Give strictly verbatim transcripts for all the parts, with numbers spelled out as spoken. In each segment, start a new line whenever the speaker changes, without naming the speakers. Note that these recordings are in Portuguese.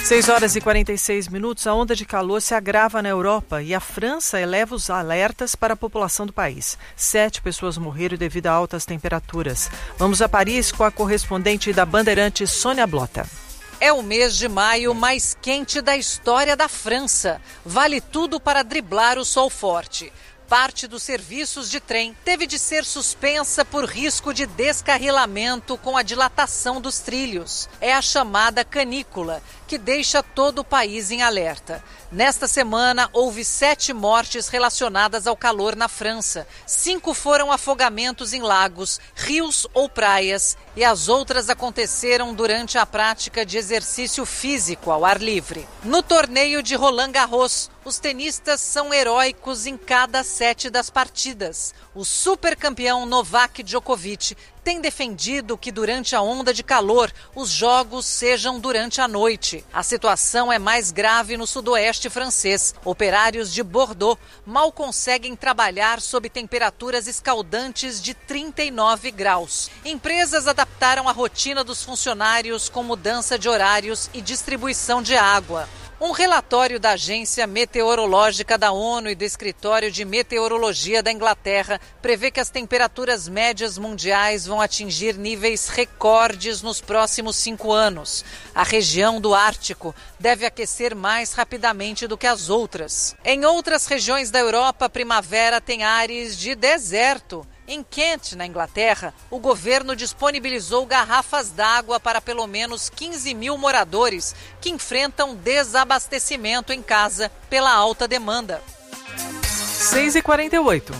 seis horas e quarenta e seis minutos, a onda de calor se agrava na Europa e a França eleva os alertas para a população do país. Sete pessoas morreram devido a altas temperaturas. Vamos a Paris com a correspondente da Bandeirantes, Sônia Blota.
É o mês de maio mais quente da história da França. Vale tudo para driblar o sol forte. Parte dos serviços de trem teve de ser suspensa por risco de descarrilamento com a dilatação dos trilhos. É a chamada canícula, que deixa todo o país em alerta. Nesta semana, houve sete mortes relacionadas ao calor na França. Cinco foram afogamentos em lagos, rios ou praias, e as outras aconteceram durante a prática de exercício físico ao ar livre. No torneio de Roland Garros, os tenistas são heróicos em cada sete das partidas. O supercampeão Novak Djokovic tem defendido que durante a onda de calor os jogos sejam durante a noite. A situação é mais grave no sudoeste francês. Operários de Bordeaux mal conseguem trabalhar sob temperaturas escaldantes de trinta e nove graus. Empresas adaptaram a rotina dos funcionários com mudança de horários e distribuição de água. Um relatório da Agência Meteorológica da ONU e do Escritório de Meteorologia da Inglaterra prevê que as temperaturas médias mundiais vão atingir níveis recordes nos próximos cinco anos. A região do Ártico deve aquecer mais rapidamente do que as outras. Em outras regiões da Europa, a primavera tem ares de deserto. Em Kent, na Inglaterra, o governo disponibilizou garrafas d'água para pelo menos quinze mil moradores que enfrentam desabastecimento em casa pela alta demanda.
seis e quarenta e oito.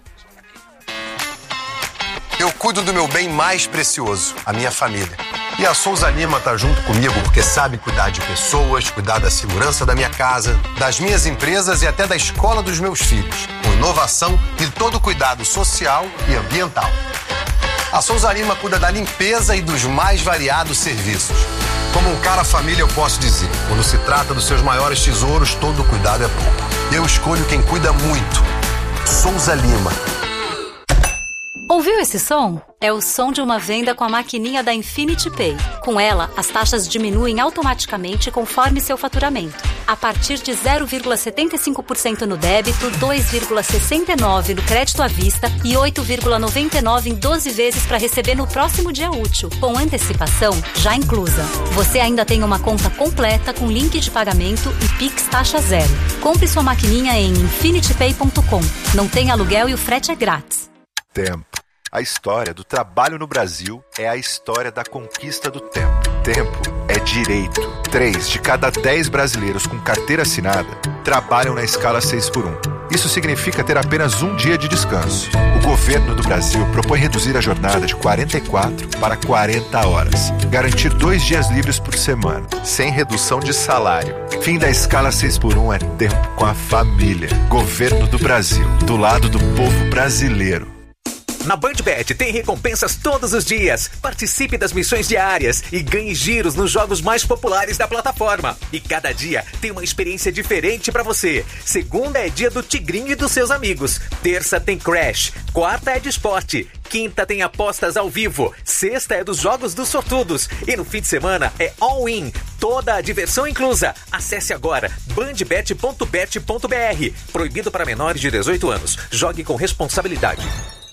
Eu cuido do meu bem mais precioso, a minha família. E a Souza Lima tá junto comigo porque sabe cuidar de pessoas, cuidar da segurança da minha casa, das minhas empresas e até da escola dos meus filhos, com inovação e todo o cuidado social e ambiental. A Souza Lima cuida da limpeza e dos mais variados serviços. Como um cara família, eu posso dizer, quando se trata dos seus maiores tesouros, todo cuidado é pouco. Eu escolho quem cuida muito. Souza Lima.
Ouviu esse som? É o som de uma venda com a maquininha da Infinity Pay. Com ela, as taxas diminuem automaticamente conforme seu faturamento. A partir de zero vírgula setenta e cinco por cento no débito, dois vírgula sessenta e nove por cento no crédito à vista e oito vírgula noventa e nove por cento em doze vezes para receber no próximo dia útil, com antecipação já inclusa. Você ainda tem uma conta completa com link de pagamento e Pix taxa zero. Compre sua maquininha em infinity pay ponto com. Não tem aluguel e o frete é grátis.
Tempo. A história do trabalho no Brasil é a história da conquista do tempo. Tempo é direito. Três de cada dez brasileiros com carteira assinada trabalham na escala seis por um. Isso significa ter apenas um dia de descanso. O governo do Brasil propõe reduzir a jornada de quarenta e quatro para quarenta horas. Garantir dois dias livres por semana, sem redução de salário. Fim da escala seis por um é tempo com a família. Governo do Brasil, do lado do povo brasileiro.
Na BandBet tem recompensas todos os dias. Participe das missões diárias e ganhe giros nos jogos mais populares da plataforma. E cada dia tem uma experiência diferente pra você. Segunda é dia do Tigrinho e dos seus amigos. Terça tem Crash. Quarta é de esporte. Quinta tem apostas ao vivo. Sexta é dos jogos dos sortudos. E no fim de semana é all-in. Toda a diversão inclusa. Acesse agora bandbet ponto bet ponto br. Proibido para menores de dezoito anos. Jogue com responsabilidade.